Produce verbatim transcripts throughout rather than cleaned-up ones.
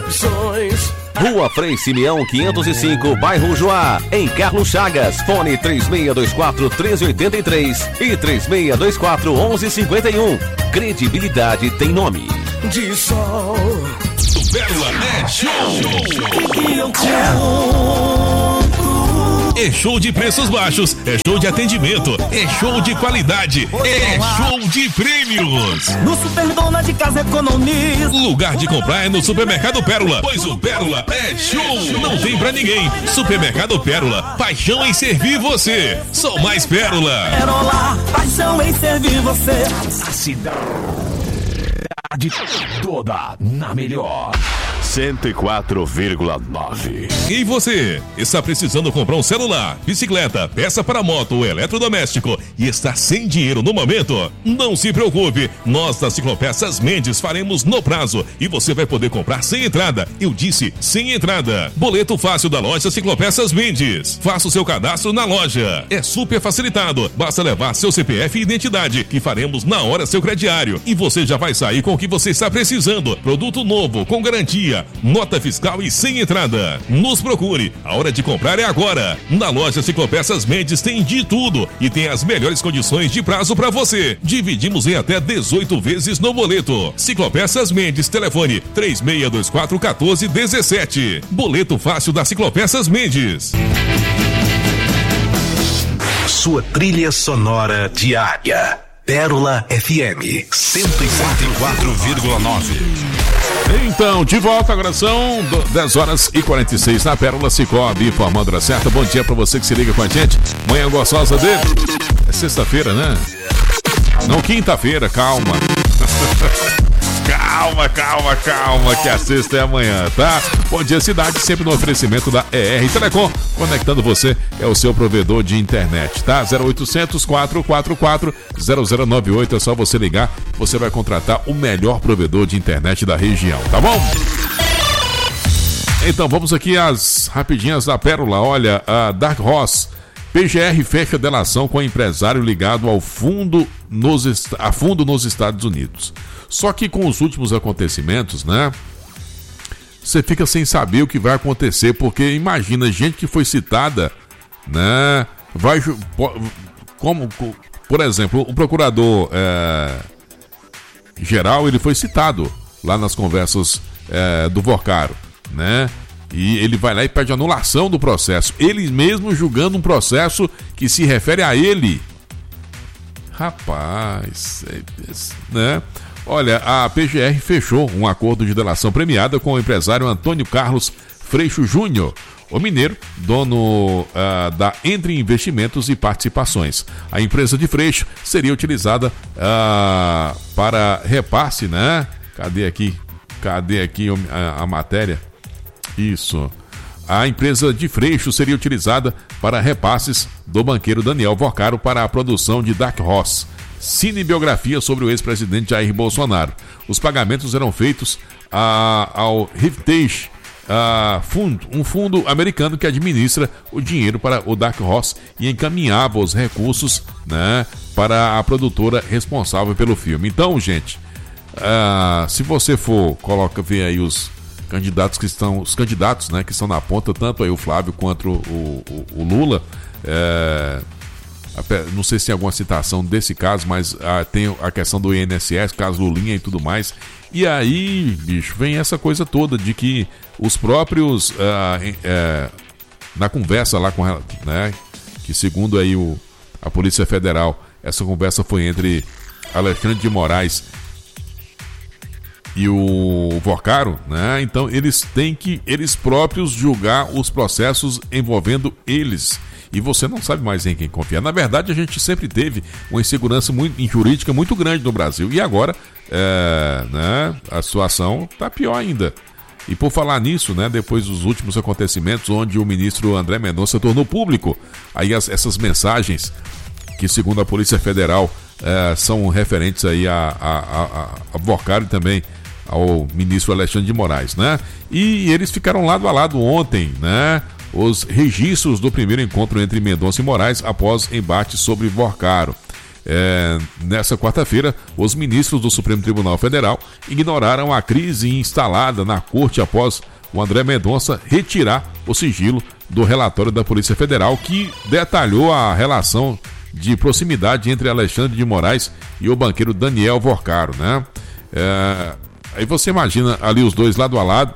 opções. Rua Frei Simeão quinhentos e cinco, bairro Joá, em Carlos Chagas. Fone três seis dois quatro, um três oito três e três seis dois quatro, um um cinco um. Credibilidade tem nome. De sol. O Pérola é show. O que eu quero. É show de preços baixos, é show de atendimento, é show de qualidade, é show de prêmios. No Superdona de Casa Economiza. Lugar de comprar é no Supermercado Pérola, pois o Pérola é show, não tem pra ninguém. Supermercado Pérola, paixão em servir você. Sou mais Pérola. Pérola, paixão em servir você. A cidade toda na melhor. cento e quatro vírgula nove. E você, está precisando comprar um celular, bicicleta, peça para moto ou eletrodoméstico e está sem dinheiro no momento? Não se preocupe, nós da Ciclopeças Mendes faremos no prazo e você vai poder comprar sem entrada. Eu disse sem entrada. Boleto fácil da loja Ciclopeças Mendes. Faça o seu cadastro na loja. É super facilitado. Basta levar seu C P F e identidade que faremos na hora seu crediário e você já vai sair com o que você está precisando. Produto novo, com garantia, nota fiscal e sem entrada. Nos procure, a hora de comprar é agora. Na loja Ciclopeças Mendes tem de tudo e tem as melhores condições de prazo para você. Dividimos em até dezoito vezes no boleto. Ciclopeças Mendes, telefone três seis dois quatro, um quatro um sete. Boleto fácil da Ciclopeças Mendes. Sua trilha sonora diária. Pérola F M cento e quatro vírgula nove. Então, de volta, agora são dez horas e quarenta e seis na Pérola Cicobi, informando a certa. Bom dia pra você que se liga com a gente. Manhã gostosa dele. É sexta-feira, né? Não, quinta-feira, calma. Calma, calma, calma, que a sexta é amanhã, tá? Bom dia, cidade, sempre no oferecimento da E R Telecom, conectando você, é o seu provedor de internet, tá? zero oitocentos, quatro quatro quatro, zero zero nove oito, é só você ligar, você vai contratar o melhor provedor de internet da região, tá bom? Então, vamos aqui às rapidinhas da Pérola. Olha, a Dark Horse, P G R fecha delação com empresário ligado ao fundo nos, a fundo nos Estados Unidos. Só que com os últimos acontecimentos, né? Você fica sem saber o que vai acontecer, porque imagina, gente que foi citada, né? Vai, como, por exemplo, o procurador é, geral, ele foi citado lá nas conversas é, do Vorcaro, né? E ele vai lá e pede anulação do processo, ele mesmo julgando um processo que se refere a ele. Rapaz, né? Olha, a P G R fechou um acordo de delação premiada com o empresário Antônio Carlos Freixo Júnior, o mineiro, dono uh, da Entre Investimentos e Participações. A empresa de Freixo seria utilizada uh, para repasse, né? Cadê aqui? Cadê aqui a, a matéria? Isso. A empresa de Freixo seria utilizada para repasses do banqueiro Daniel Vorcaro para a produção de Dark Horse, cinebiografia sobre o ex-presidente Jair Bolsonaro. Os pagamentos eram feitos a, ao Heritage a, Fund, um fundo americano que administra o dinheiro para o Dark Horse e encaminhava os recursos, né, para a produtora responsável pelo filme. Então, gente, a, se você for, coloca, ver aí os candidatos que estão, os candidatos, né, que estão na ponta, tanto aí o Flávio quanto o, o, o Lula, é, não sei se tem alguma citação desse caso, mas ah, tem a questão do I N S S, caso Lulinha e tudo mais. E aí, bicho, vem essa coisa toda de que os próprios, ah, é, na conversa lá com ela, né, que segundo aí o, a Polícia Federal, essa conversa foi entre Alexandre de Moraes e o Vorcaro, né? Então eles têm que, eles próprios, julgar os processos envolvendo eles. E você não sabe mais em quem confiar. Na verdade, a gente sempre teve uma insegurança muito, jurídica muito grande no Brasil. E agora, é, né, a situação está pior ainda. E por falar nisso, né, depois dos últimos acontecimentos, onde o ministro André Mendonça tornou público aí as, essas mensagens que, segundo a Polícia Federal, é, são referentes aí a, a, a, a Vorcaro e também ao ministro Alexandre de Moraes, né? E eles ficaram lado a lado ontem, né? Os registros do primeiro encontro entre Mendonça e Moraes após embate sobre Vorcaro. É, nessa quarta-feira, os ministros do Supremo Tribunal Federal ignoraram a crise instalada na corte após o André Mendonça retirar o sigilo do relatório da Polícia Federal que detalhou a relação de proximidade entre Alexandre de Moraes e o banqueiro Daniel Vorcaro, né? É, aí você imagina ali os dois lado a lado,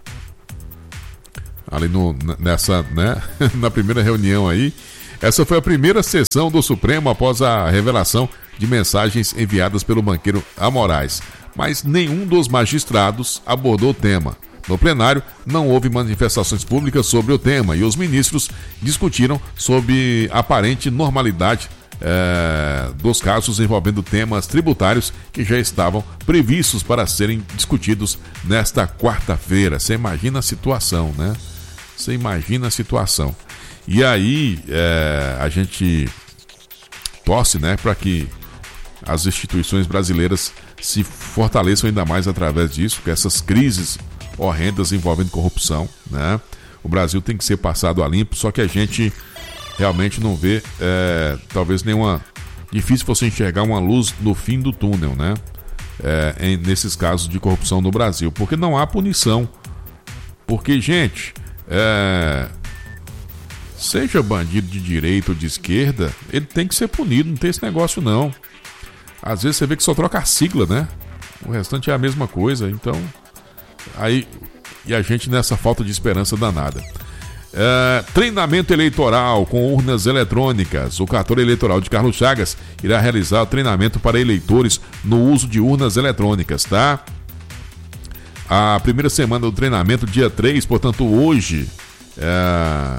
ali no, nessa, né? Na primeira reunião aí. Essa foi a primeira sessão do Supremo após a revelação de mensagens enviadas pelo banqueiro a Moraes, mas nenhum dos magistrados abordou o tema. No plenário, não houve manifestações públicas sobre o tema e os ministros discutiram sobre a aparente normalidade é, dos casos envolvendo temas tributários que já estavam previstos para serem discutidos nesta quarta-feira. Você imagina a situação, né? Você imagina a situação. E aí, é, a gente torce, né, para que as instituições brasileiras se fortaleçam ainda mais através disso, que essas crises horrendas envolvendo corrupção, né? O Brasil tem que ser passado a limpo, só que a gente realmente não vê, é, talvez nenhuma... Difícil você enxergar uma luz no fim do túnel, né? É, em, nesses casos de corrupção no Brasil, porque não há punição. Porque, gente, é, seja bandido de direita ou de esquerda, ele tem que ser punido, não tem esse negócio não. Às vezes você vê que só troca a sigla, né? O restante é a mesma coisa, então... Aí, e a gente nessa falta de esperança danada. É, treinamento eleitoral com urnas eletrônicas. O cartório eleitoral de Carlos Chagas irá realizar o treinamento para eleitores no uso de urnas eletrônicas, tá? A primeira semana do treinamento, dia três, portanto hoje, é,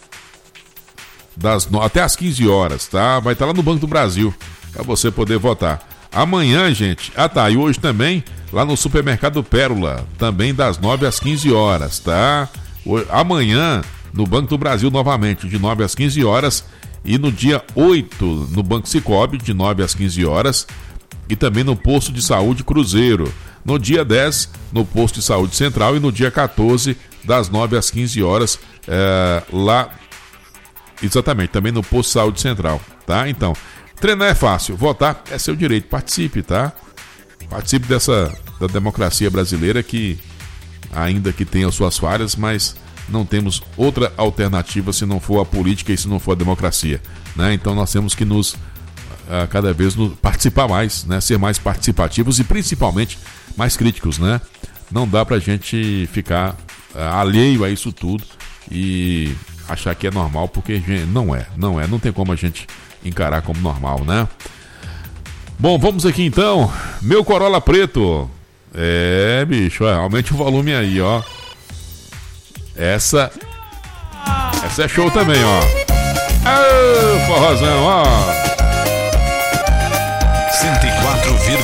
das, até às quinze horas, tá? Vai estar lá no Banco do Brasil, para você poder votar. Amanhã, gente, ah tá, e hoje também, lá no Supermercado Pérola, também das nove às quinze horas, tá? Amanhã, no Banco do Brasil novamente, de nove às quinze horas, e no dia oito, no Banco Sicoob, de nove às quinze horas, e também no Posto de Saúde Cruzeiro. No dia dez, no Posto de Saúde Central, e no dia quatorze, das nove às quinze horas, é, lá, exatamente, também no Posto de Saúde Central, tá? Então, treinar é fácil, votar é seu direito, participe, tá? Participe dessa da democracia brasileira que, ainda que tenha suas falhas, mas não temos outra alternativa se não for a política e se não for a democracia, né? Então nós temos que nos, uh, cada vez nos, participar mais, né? Ser mais participativos e principalmente mais críticos, né? Não dá pra gente ficar uh, alheio a isso tudo e achar que é normal, porque gente, não é, não é, não tem como a gente encarar como normal, né? Bom, vamos aqui então. Meu Corolla preto. É, bicho, ó, aumente o volume aí, ó. Essa Essa é show também, ó. Ah, forrozão, ó.